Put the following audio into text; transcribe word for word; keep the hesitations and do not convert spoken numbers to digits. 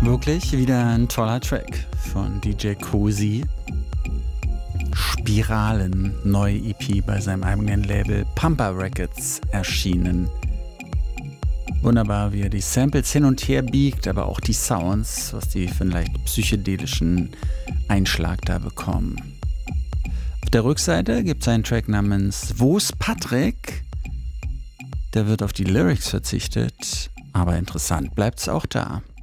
Wirklich wieder ein toller Track von D J Cozy. Spiralen, neue E P bei seinem eigenen Label Pumper Records erschienen. Wunderbar, wie er die Samples hin und her biegt, aber auch die Sounds, was die für einen leicht psychedelischen Einschlag da bekommen. Auf der Rückseite gibt es einen Track namens Wo's Patrick? Der wird auf die Lyrics verzichtet, aber interessant bleibt's auch da.